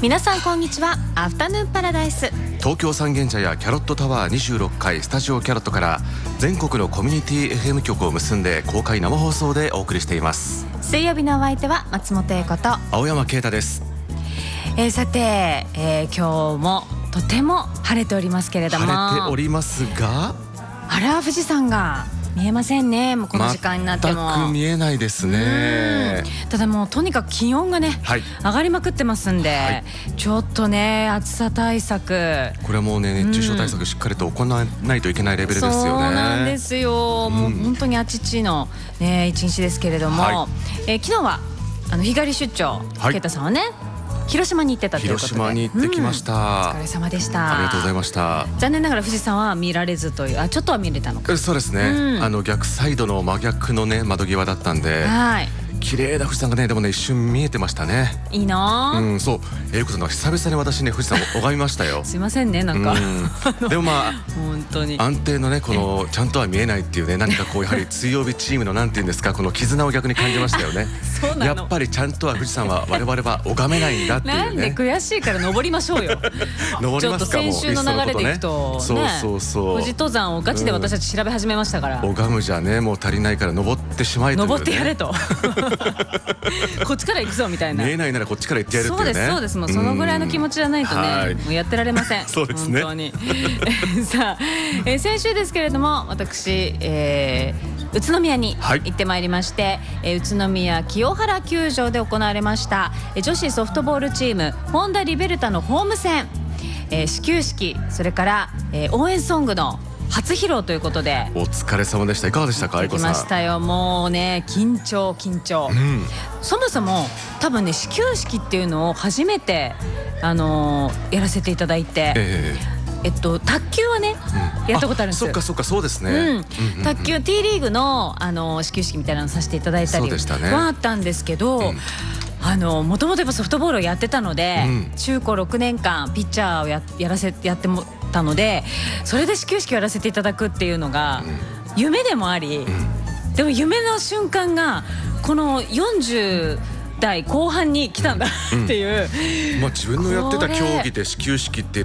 皆さんこんにちは。アフタヌーンパラダイス、 東京三軒茶屋キャロットタワー26階スタジオキャロットから全国のコミュニティ FM 局を結んで公開生放送でお送りしています。 水曜日のお相手は松本英子と青山啓太です。 さて、今日もとても晴れておりますけれども、 晴れておりますが、 あら富士山が見えませんね。もうこの時間になっても全く見えないですね。 ただもうとにかく気温がね、上がりまくってますんで、ちょっとね暑さ対策、 これはもうね熱中症対策しっかりと行わないといけないレベルですよね。 そうなんですよ、もう本当にあちちの、ね、一日ですけれども、昨日は日帰り出張、啓太さんはね広島に行ってたということで、 広島に行ってきました、 お疲れ様でした。 ありがとうございました。 残念ながら富士山は見られずという、ちょっとは見れたのか。 そうですね、逆サイドの真逆のね窓際だったんで、綺麗な富士山がねでもね一瞬見えてましたね。 いいな。 そう、英子さんが久々に私ね富士山を拝みましたよ。 すいませんね、なんかでも本当に安定のねこのちゃんとは見えないっていうね、何かこうやはり水曜日チームのなんていうんですか、この絆を逆に感じましたよね。 そうなの。 やっぱりちゃんとは富士山は我々は拝めないんだっていうね。 なんで悔しいから登りましょうよ。 登りますか。もうちょっと先週の流れでいくとね、富士登山をガチで私たち調べ始めましたから、 拝むじゃねもう足りないから登ってしまいというね、 登ってやれとこっちから行くぞみたいな、 見えないならこっちから行ってやるっていうね。 そうですそうです、もうそのぐらいの気持ちじゃないとね、もうやってられません。 そうですね、 本当にさあ、先週ですけれども私、宇都宮に行ってまいりまして、宇都宮清原球場で行われました女子ソフトボールチームホンダリベルタのホーム戦、始球式、それから、応援ソングの初披露ということで、 お疲れ様でした。いかがでしたか、愛子さん。 行きましたよ。もうね緊張、そもそも多分ね始球式っていうのを初めて、やらせていただいて、卓球はね、やったことあるんです。 そっかそっか、そうですね、 卓球 T リーグの、始球式みたいなのさせていただいたりはあったんですけど、もともとやっぱソフトボールをやってたので、中高6年間ピッチャーをやってもたので、それで始球式をやらせていただくっていうのが夢でもあり、でも夢の瞬間がこの40代後半に来たんだっていう、 自分のやってた競技で始球式って